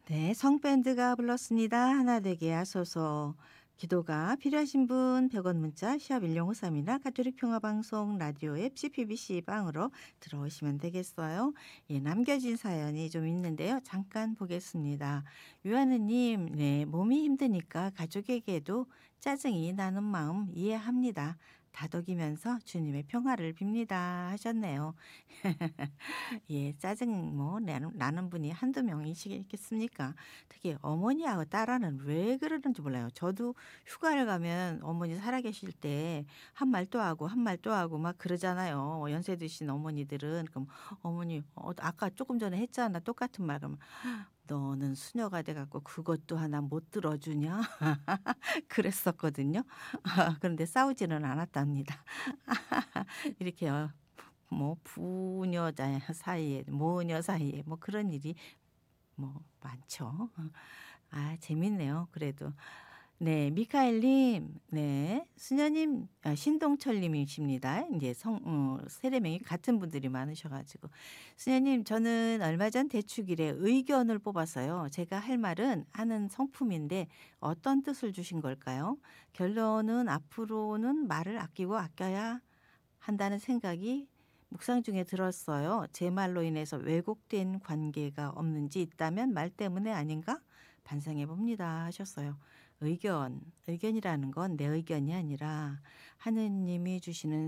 네, 성밴드가 불렀습니다. 하나 되게 하소서. 기도가 필요하신 분 100원 문자 샵 1053이나 가톨릭 평화방송 라디오 앱 CPBC 빵으로 들어오시면 되겠어요. 예, 남겨진 사연이 좀 있는데요. 잠깐 보겠습니다. 유하느님, 네, 몸이 힘드니까 가족에게도 짜증이 나는 마음 이해합니다. 다독이면서 주님의 평화를 빕니다 하셨네요. 예, 짜증 뭐 나는 분이 한두 명이시겠습니까? 특히 어머니하고 딸아는 왜 그러는지 몰라요. 저도 휴가를 가면 어머니 살아계실 때 한 말 또 하고 한 말 또 하고 막 그러잖아요. 연세 드신 어머니들은. 그럼 어머니 아까 조금 전에 했잖아. 똑같은 말. 그러면 너는 수녀가 돼 갖고 그것도 하나 못 들어주냐? 그랬었거든요. 그런데 싸우지는 않았답니다. 이렇게 뭐 부녀 사이에 모녀 사이에 뭐 그런 일이 뭐 많죠. 아 재밌네요 그래도. 네. 미카엘 님. 네. 수녀님 신동철 님이십니다. 인제 세례명이 같은 분들이 많으셔 가지고. 수녀님 저는 얼마 전 대축일에 의견을 뽑았어요. 제가 할 말은 하는 성품인데 어떤 뜻을 주신 걸까요? 결론은 앞으로는 말을 아끼고 아껴야 한다는 생각이 묵상 중에 들었어요. 제 말로 인해서 왜곡된 관계가 없는지 있다면 말 때문에 아닌가 반성해 봅니다 하셨어요. 의견이라는 건 내 의견이 아니라 하느님이 주시는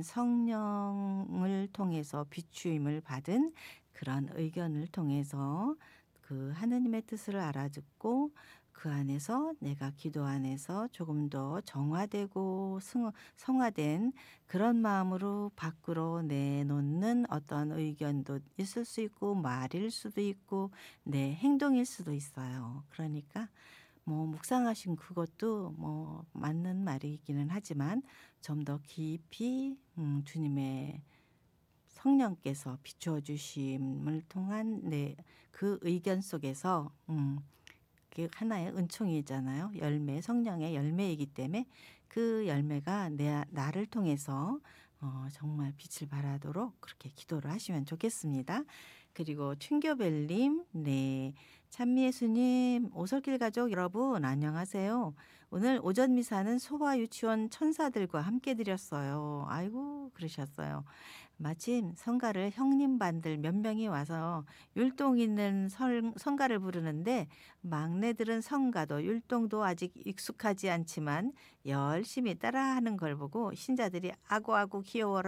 성령을 통해서 비추임을 받은 그런 의견을 통해서 그 하느님의 뜻을 알아듣고 그 안에서 내가 기도 안에서 조금 더 정화되고 성화된 그런 마음으로 밖으로 내놓는 어떤 의견도 있을 수 있고 말일 수도 있고 내 행동일 수도 있어요. 그러니까 뭐 묵상하신 그것도 뭐 맞는 말이기는 하지만 좀 더 깊이 주님의 성령께서 비추어 주심을 통한 그 의견 속에서 그게 하나의 은총이잖아요. 열매, 성령의 열매이기 때문에 그 열매가 나를 통해서 정말 빛을 발하도록 그렇게 기도를 하시면 좋겠습니다. 그리고 튕겨벨님, 네. 찬미예수님, 오솔길 가족 여러분 안녕하세요. 오늘 오전 미사는 소아 유치원 천사들과 함께 드렸어요. 아이고 그러셨어요. 마침 성가를 형님반들 몇 명이 와서 율동 있는 성가를 부르는데 막내들은 성가도 율동도 아직 익숙하지 않지만 열심히 따라하는 걸 보고 신자들이 "아구아구 귀여워라."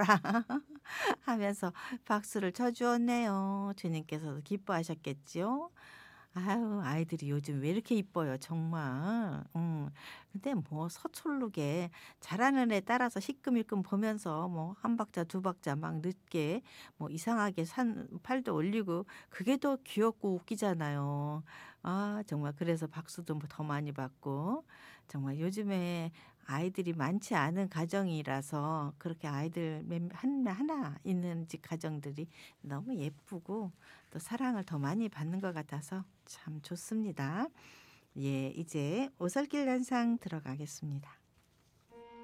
하면서 박수를 쳐 주었네요. 주님께서도 기뻐하셨겠지요. 아유 아이들이 요즘 왜 이렇게 이뻐요 정말. 근데 뭐 서툴르게 잘하는 애 따라서 희끔희끔 보면서 뭐 한 박자 두 박자 막 늦게 뭐 이상하게 산 팔도 올리고 그게 더 귀엽고 웃기잖아요. 아 정말 그래서 박수도 뭐 더 많이 받고 정말 요즘에 아이들이 많지 않은 가정이라서 그렇게 아이들 하나 있는 집 가정들이 너무 예쁘고 또 사랑을 더 많이 받는 것 같아서 참 좋습니다. 예, 이제 오솔길 단상 들어가겠습니다.